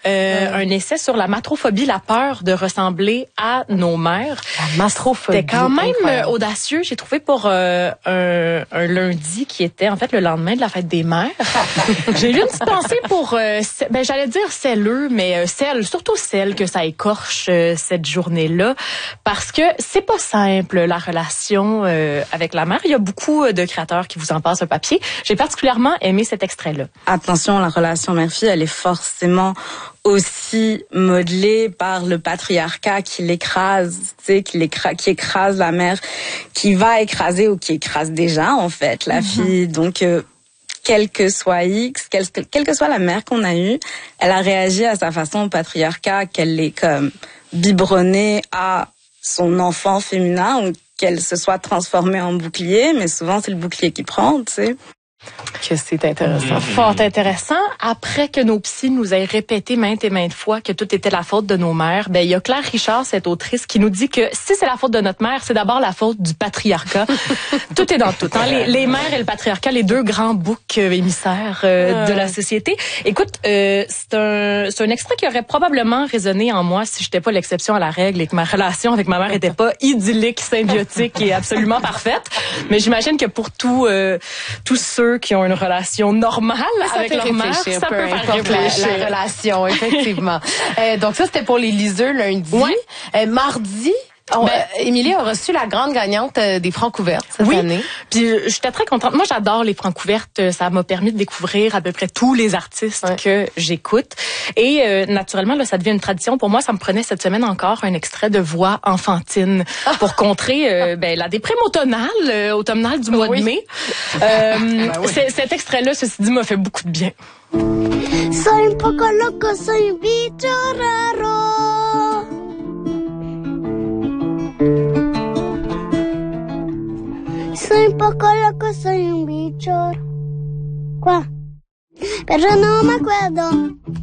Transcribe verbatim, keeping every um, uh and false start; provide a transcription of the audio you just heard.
euh, un essai sur la matrophobie, la peur de ressembler à nos mères. La matrophobie. C'était quand même incroyable. audacieux, j'ai trouvé, pour euh, un, un lundi qui était en fait le lendemain de la fête des mères. J'ai eu une petite pensée pour, euh, ben j'allais dire celleux, mais euh, celle, surtout celle que ça écorche euh, cette journée-là, parce que c'est pas simple la relation euh, avec la mère. Il y a beaucoup de créateurs qui vous en passent un papier. J'ai particulièrement aimé cet extrait-là. Attention, la relation mère-fille, elle est forcément aussi modelée par le patriarcat qui l'écrase, tu sais, qui l'écrase, qui écrase la mère, qui va écraser ou qui écrase déjà en fait la mm-hmm. fille. Donc euh, quel que soit X, quelle, quelle que soit la mère qu'on a eue, elle a réagi à sa façon au patriarcat, qu'elle l'ait comme biberonnée à son enfant féminin ou qu'elle se soit transformée en bouclier, mais souvent c'est le bouclier qui prend, tu sais. Que c'est intéressant. Mmh. Fort intéressant. Après que nos psys nous aient répété maintes et maintes fois que tout était la faute de nos mères, ben il y a Claire Richard, cette autrice, qui nous dit que si c'est la faute de notre mère, c'est d'abord la faute du patriarcat. Tout est dans tout. Hein? Les, les mères et le patriarcat, les deux grands boucs émissaires euh, de la société. Écoute, euh, c'est un c'est un extrait qui aurait probablement résonné en moi si j'étais pas l'exception à la règle et que ma relation avec ma mère était pas idyllique, symbiotique et absolument parfaite. Mais j'imagine que pour tout euh, tous ceux qui ont une relation normale ça avec leur mère, ça peut faire réfléchir. La, la relation, effectivement. euh, donc ça, c'était pour les liseux lundi. Ouais. Euh, mardi, on, ben, euh, Émilie a reçu la grande gagnante euh, des Francs couvertes cette oui. année. Puis j'étais très contente. Moi, j'adore les Francs couvertes. Ça m'a permis de découvrir à peu près tous les artistes ouais. que j'écoute. Et euh, naturellement, là, ça devient une tradition. Pour moi, ça me prenait cette semaine encore un extrait de voix enfantine pour contrer euh, ben, la déprime automnale, euh, automnale du mois oui. de mai. Euh, ben oui. Cet extrait-là, ceci dit, m'a fait beaucoup de bien. Soy un poco loco, soy un bicho raro. Soy un poco loco, soy un bicho. ¿Cuál? Pero no me acuerdo.